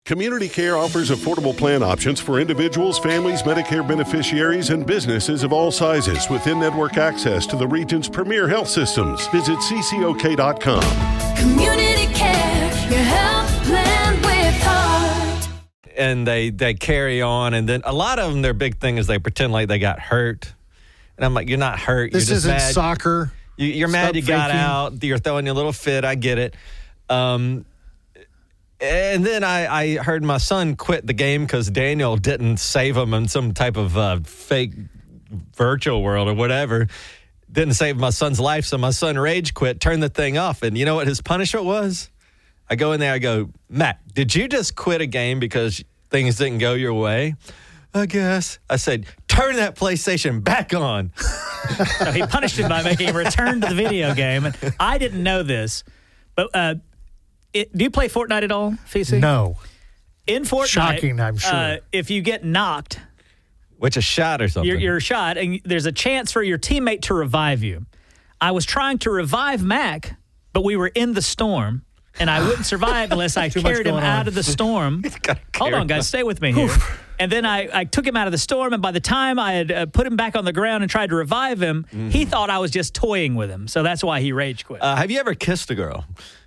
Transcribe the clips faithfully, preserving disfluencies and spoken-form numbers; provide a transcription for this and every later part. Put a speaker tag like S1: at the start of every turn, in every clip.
S1: Community Care offers affordable plan options for individuals, families, Medicare beneficiaries, and businesses of all sizes with in-network access to the region's premier health systems. Visit C C O K dot com.
S2: Community Care, your health plan with heart.
S3: And they, they carry on, and then a lot of them, their big thing is they pretend like they got hurt. And I'm like, you're not hurt.
S4: This
S3: you're just
S4: isn't
S3: mad.
S4: soccer.
S3: You, you're mad
S4: Stop
S3: you got
S4: faking.
S3: out. You're throwing you a little fit. I get it. Um, and then I, I heard my son quit the game because Daniel didn't save him in some type of uh, fake virtual world or whatever. Didn't save my son's life, so my son rage quit, turned the thing off. And you know what his punishment was? I go in there, I go, Matt, did you just quit a game because things didn't go your way? I guess. I said, turn that PlayStation back on.
S5: So he punished him by making him return to the video game. And I didn't know this, but uh, it, do you play Fortnite at all, F C?
S4: No.
S5: In Fortnite,
S4: Shocking, I'm sure.
S5: Uh, if you get knocked,
S3: Which a shot or something.
S5: you're, you're shot, and there's a chance for your teammate to revive you. I was trying to revive Mac, but we were in the storm, and I wouldn't survive unless I
S4: Too much
S5: carried him
S4: going
S5: out
S4: on.
S5: of the storm. Hold on, guys. Stay with me here. And then I, I took him out of the storm, and by the time I had uh, put him back on the ground and tried to revive him,
S3: Mm-hmm.
S5: he thought I was just toying with him. So that's why he rage quit.
S3: Uh, have you ever kissed a girl?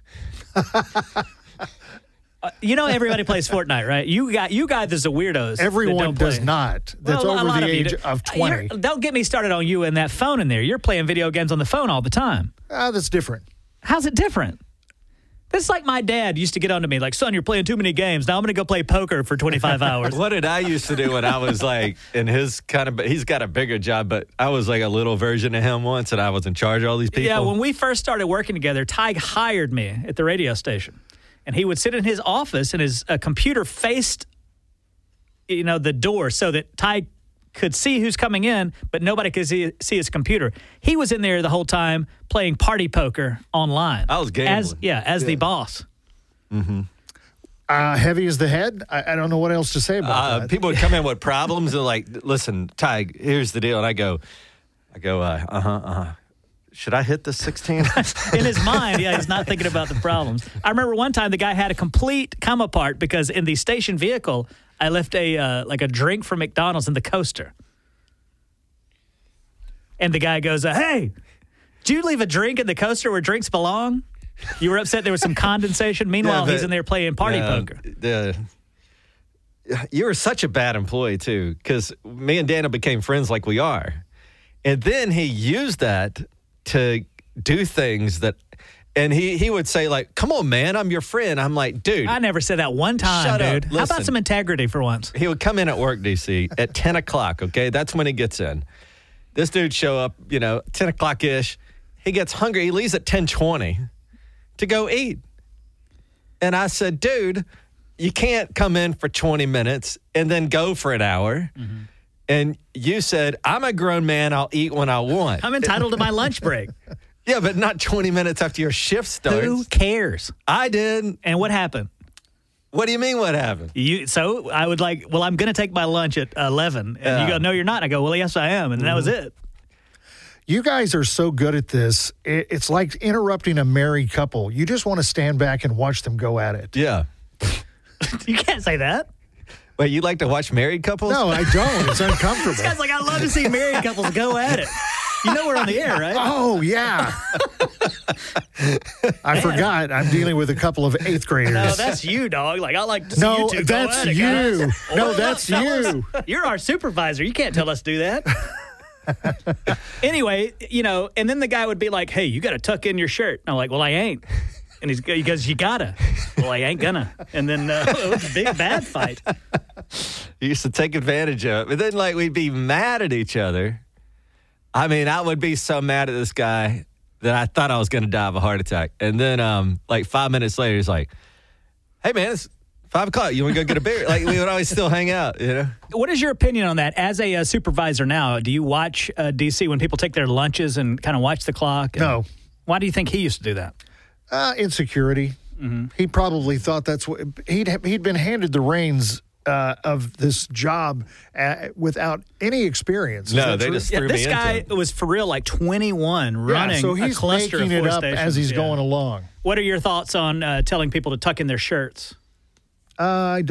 S5: Uh, you know everybody plays Fortnite, right? You got you guys as the weirdos. that
S4: Everyone
S5: don't
S4: does
S5: play.
S4: not. That's
S5: Well, a
S4: over
S5: lot
S4: the
S5: of you
S4: age
S5: do.
S4: of
S5: Uh,
S4: twenty.
S5: you're- Don't get me started on you and that phone in there. You're playing video games on the phone all the time.
S4: Ah, that's different.
S5: How's it different? This is like my dad used to get onto me, like, son, you're playing too many games. Now I'm going to go play poker for twenty-five hours.
S3: What did I used to do when I was like in his kind of, he's got a bigger job, but I was like a little version of him once and I was in charge of all these people.
S5: Yeah, when we first started working together, Ty hired me at the radio station. And he would sit in his office and his uh, computer faced, you know, the door so that Ty could see who's coming in, but nobody could see, see his computer. He was in there the whole time playing party poker online.
S3: I was gambling.
S5: As, yeah, as the boss.
S4: Uh, heavy as the head. I, I don't know what else to say about
S3: Uh,
S4: that.
S3: people would come in with problems and like, listen, Ty, here's the deal. And I go, I go, uh, uh-huh, uh-huh. Should I hit the sixteen?
S5: In his mind, yeah, he's not thinking about the problems. I remember one time the guy had a complete come apart because in the station vehicle, I left a uh, like a drink from McDonald's in the coaster. And the guy goes, uh, hey, did you leave a drink in the coaster where drinks belong? You were upset there was some condensation. Meanwhile,
S3: Yeah,
S5: he's
S3: but-
S5: in there playing party
S3: Yeah,
S5: poker.
S3: The, you were such a bad employee, too, because me and Daniel became friends like we are. And then he used that to do things that, and he, he would say, like, come on, man, I'm your friend. I'm like, dude.
S5: I never said that one time,
S3: Shut up.
S5: dude. How about
S3: Listen.
S5: some integrity for once?
S3: He would come in at work, D C, at ten o'clock, okay? That's when he gets in. This dude show up, you know, ten o'clock-ish. He gets hungry. He leaves at ten twenty to go eat. And I said, dude, you can't come in for twenty minutes and then go for an hour.
S5: Mm-hmm.
S3: And you said, I'm a grown man. I'll eat when I want.
S5: I'm entitled to my lunch break.
S3: Yeah, but not twenty minutes after your shift starts.
S5: Who cares?
S3: I did.
S5: And what happened?
S3: What do you mean what happened?
S5: You so I would like, well, I'm going to take my lunch at eleven. And
S3: Yeah.
S5: you go, no, you're not. I go, well, yes, I am. And that was it.
S4: You guys are so good at this. It, it's like interrupting a married couple. You just want to stand back and watch them go at it.
S3: Yeah.
S5: You can't say that.
S3: Wait, you like to watch married couples?
S4: No, I don't. It's uncomfortable.
S5: This guy's like, I love to see married couples go at it. You know we're on the air, right?
S4: Oh, yeah. I forgot. I'm dealing with a couple of eighth graders.
S5: No, that's you, dog. Like, I like to see
S4: No,
S5: you two go
S4: that's
S5: at it,
S4: you.
S5: guys.
S4: No,
S5: Hold
S4: that's
S5: up, fellas.
S4: you.
S5: You're our supervisor. You can't tell us to do that. Anyway, you know, and then the guy would be like, hey, you got to tuck in your shirt. And I'm like, well, I ain't. And he's, he goes, you gotta. Well, I ain't gonna. And then uh, it was a big bad fight.
S3: You used to take advantage of it. And then, like, we'd be mad at each other. I mean, I would be so mad at this guy that I thought I was going to die of a heart attack. And then, um, like, five minutes later, he's like, hey, man, it's five o'clock. You want to go get a beer? Like, we would always still hang out, you know?
S5: What is your opinion on that? As a uh, supervisor now, do you watch uh, D C when people take their lunches and kind of watch the clock? And
S4: No.
S5: Why do you think he used to do that?
S4: Uh, insecurity. Mm-hmm. He probably thought that's what he'd he'd been handed the reins uh, of this job uh, without any experience. Is
S3: No,
S4: that
S3: they
S4: true?
S3: just
S5: Yeah,
S3: threw
S5: this
S3: me
S5: guy
S3: into it.
S5: was for real, like twenty-one, running
S4: Yeah, so
S5: a
S4: he's
S5: cluster
S4: making
S5: of
S4: it
S5: four
S4: up as
S5: stations.
S4: he's
S5: Yeah.
S4: going along.
S5: What are your thoughts on uh, telling people to tuck in their shirts?
S4: Uh, I